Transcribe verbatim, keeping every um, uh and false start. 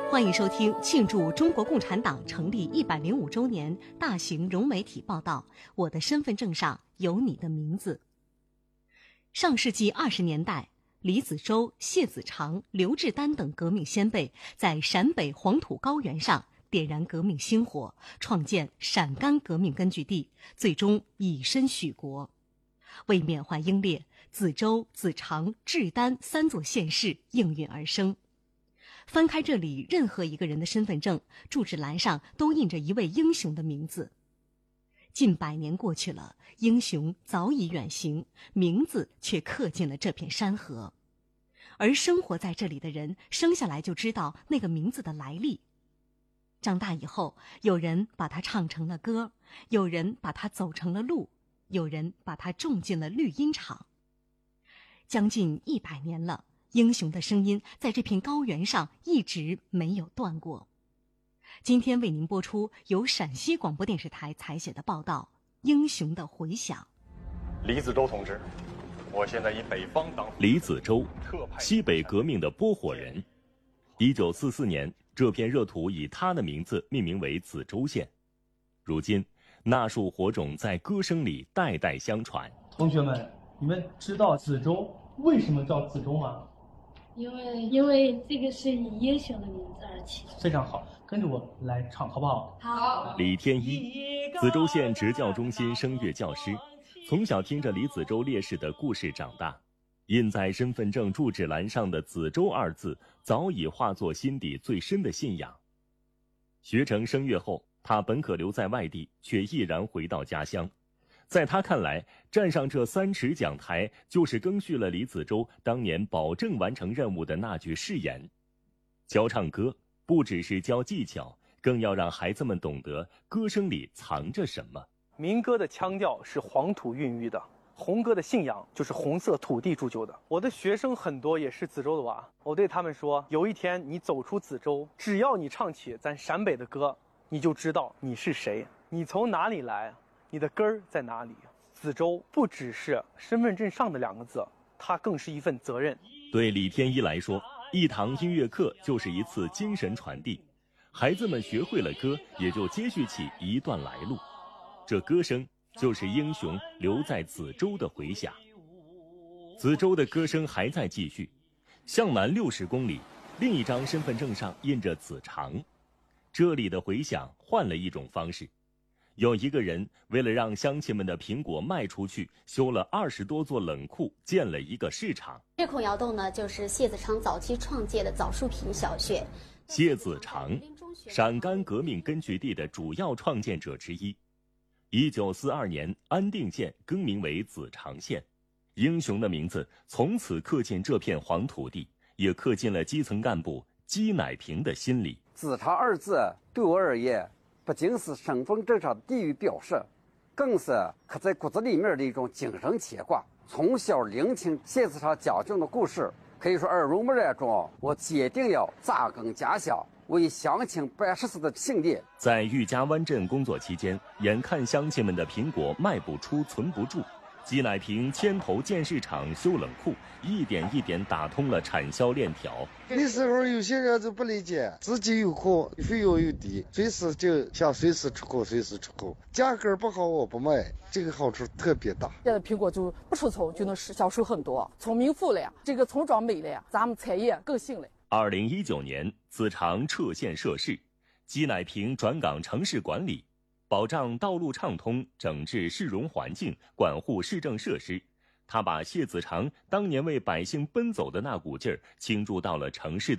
欢迎收听庆祝中国共产党成立一百零五周年大型融媒体报道《我的身份证上有你的名字》。上世纪二十年代，李子洲、谢子长、刘志丹等革命先辈在陕北黄土高原上点燃革命星火，创建陕甘革命根据地，最终以身许国。为缅怀英烈，子洲、子长、志丹三座县市应运而生。翻开这里任何一个人的身份证，住址栏上都印着一位英雄的名字。近百年过去了，英雄早已远行，名字却刻进了这片山河。而生活在这里的人，生下来就知道那个名字的来历。长大以后，有人把它唱成了歌，有人把它走成了路，有人把它种进了绿茵场。将近一百年了，英雄的声音在这片高原上一直没有断过。今天为您播出由陕西广播电视台采写的报道《英雄的回响》。 李子洲同志，我现在以北方党。 李子洲，西北革命的拨火人。一九四四年，这片热土以他的名字命名为子洲县。如今，那束火种在歌声里代代相传。 同学们，你们知道子洲为什么叫子洲吗？ 因为因为这个是以英雄的名字而起。 非常好，跟着我来唱好不好？ 好。 李天一，子洲县职教中心声乐教师，从小听着李子洲烈士的故事长大，印在身份证住址栏上的子洲二字早已化作心底最深的信仰。学成声乐后，他本可留在外地，却毅然回到家乡。在他看来，站上这三尺讲台，就是更续了李子洲当年保证完成任务的那句誓言。教唱歌，不只是教技巧，更要让孩子们懂得歌声里藏着什么。 民歌的腔调是黄土孕育的，红歌的信仰就是红色土地铸就的。我的学生很多也是子洲的娃，我对他们说，有一天你走出子洲，只要你唱起咱陕北的歌，你就知道你是谁，你从哪里来，你的根儿在哪里？子洲不只是身份证上的两个字，它更是一份责任。 对李天一来说，一堂音乐课就是一次精神传递，孩子们学会了歌，也就接续起一段来路。这歌声就是英雄留在子洲的回响。子洲的歌声还在继续，向南六十公里，另一张身份证上印着子长。这里的回响换了一种方式。有一个人为了让乡亲们的苹果卖出去，修了二十多座冷库，建了一个市场。 这孔窑洞呢，就是谢子长早期创建的枣树坪小学。 谢子长，陕甘革命根据地的主要创建者之一。一九四二年，安定县更名为子长县，英雄的名字从此刻进这片黄土地，也刻进了基层干部姬乃平的心里。 子长二字对我而言，不仅是身份证上的地域标识，更是刻在骨子里面的一种精神牵挂。从小聆听谢子长讲讲的故事，可以说耳濡目染中，我坚定要扎根家乡，为乡亲办实事的信念。 在玉家湾镇工作期间，眼看乡亲们的苹果卖不出、存不住，姬乃平牵头建市场、修冷库，一点一点打通了产销链条。 那时候有些人就不理解，自己有库，费用又低，随时就想随时出口，随时出口，价格不好我不卖，这个好处特别大。 现在苹果就不出丑就能销售很多，从民富了呀，这个村庄美了呀，咱们产业更兴了。 二零一九年，子长撤县设市，姬乃平转岗城市管理，保障道路畅通，整治市容环境，管护市政设施。他把谢子长当年为百姓奔走的那股劲儿倾注到了城市的